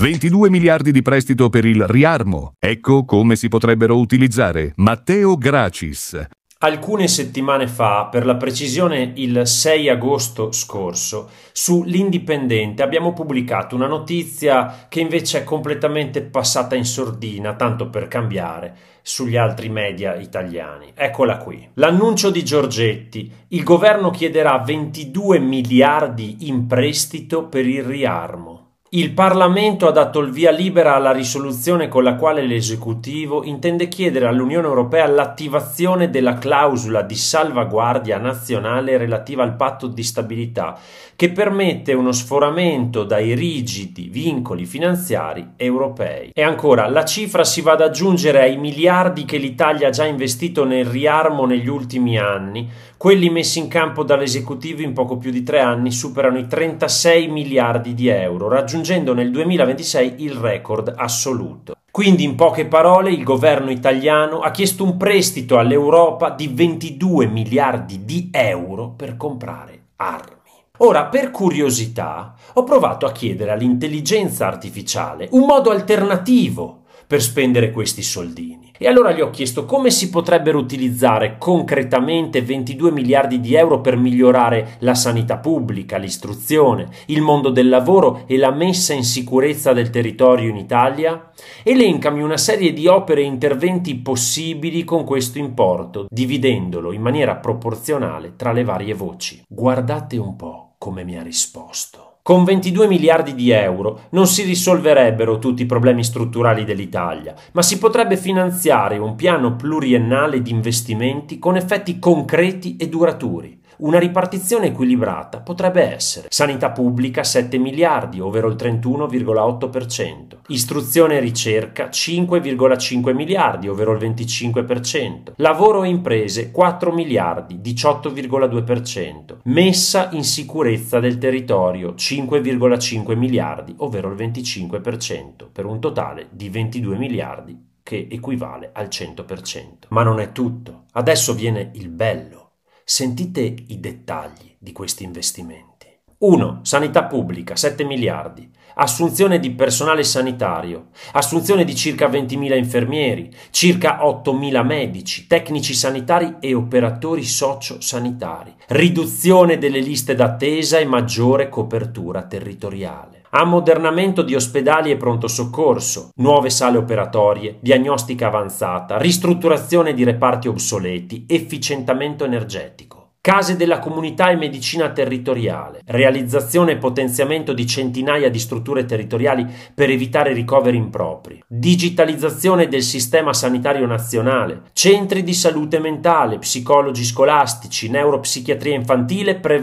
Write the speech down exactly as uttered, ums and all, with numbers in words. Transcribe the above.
ventidue miliardi di prestito per il Riarmo. Ecco come si potrebbero utilizzare. Matteo Gracis. Alcune settimane fa, per la precisione il sei agosto scorso, su L'Indipendente abbiamo pubblicato una notizia che invece è completamente passata in sordina, tanto per cambiare, sugli altri media italiani. Eccola qui. L'annuncio di Giorgetti: il governo chiederà ventidue miliardi in prestito per il Riarmo. Il Parlamento ha dato il via libera alla risoluzione con la quale l'esecutivo intende chiedere all'Unione Europea l'attivazione della clausola di salvaguardia nazionale relativa al patto di stabilità, che permette uno sforamento dai rigidi vincoli finanziari europei. E ancora, la cifra si va ad aggiungere ai miliardi che l'Italia ha già investito nel Riarmo negli ultimi anni. Quelli messi in campo dall'esecutivo in poco più di tre anni superano i trentasei miliardi di euro, raggiungendo nel duemilaventisei il record assoluto. Quindi, in poche parole, il governo italiano ha chiesto un prestito all'Europa di ventidue miliardi di euro per comprare armi. Ora, per curiosità, ho provato a chiedere all'intelligenza artificiale un modo alternativo per spendere questi soldini. E allora gli ho chiesto come si potrebbero utilizzare concretamente ventidue miliardi di euro per migliorare la sanità pubblica, l'istruzione, il mondo del lavoro e la messa in sicurezza del territorio in Italia. Elencami una serie di opere e interventi possibili con questo importo, dividendolo in maniera proporzionale tra le varie voci. Guardate un po' come mi ha risposto. Con ventidue miliardi di euro non si risolverebbero tutti i problemi strutturali dell'Italia, ma si potrebbe finanziare un piano pluriennale di investimenti con effetti concreti e duraturi. Una ripartizione equilibrata potrebbe essere: sanità pubblica sette miliardi, ovvero il trentuno virgola otto per cento, istruzione e ricerca cinque virgola cinque miliardi, ovvero il venticinque per cento, lavoro e imprese quattro miliardi, diciotto virgola due per cento, messa in sicurezza del territorio cinque virgola cinque miliardi, ovvero il venticinque per cento, per un totale di ventidue miliardi, che equivale al cento per cento. Ma non è tutto. Adesso viene il bello. Sentite i dettagli di questi investimenti. uno. Sanità pubblica, sette miliardi. Assunzione di personale sanitario, assunzione di circa ventimila infermieri, circa ottomila medici, tecnici sanitari e operatori socio-sanitari. Riduzione delle liste d'attesa e maggiore copertura territoriale. Ammodernamento di ospedali e pronto soccorso, nuove sale operatorie, diagnostica avanzata, ristrutturazione di reparti obsoleti, efficientamento energetico. Case della comunità e medicina territoriale, realizzazione e potenziamento di centinaia di strutture territoriali per evitare ricoveri impropri, digitalizzazione del sistema sanitario nazionale, centri di salute mentale, psicologi scolastici, neuropsichiatria infantile, prevenzione